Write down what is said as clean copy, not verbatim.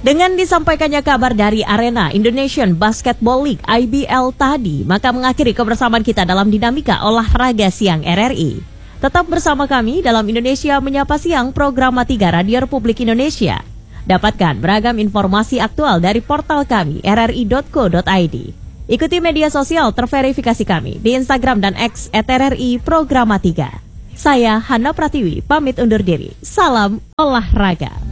Dengan disampaikannya kabar dari arena Indonesian Basketball League IBL tadi, maka mengakhiri kebersamaan kita dalam dinamika olahraga siang RRI. Tetap bersama kami dalam Indonesia Menyapa Siang program 3 Radio Republik Indonesia. Dapatkan beragam informasi aktual dari portal kami rri.co.id. Ikuti media sosial terverifikasi kami di Instagram dan X @RRI Programa 3. Saya Hana Pratiwi pamit undur diri. Salam olahraga.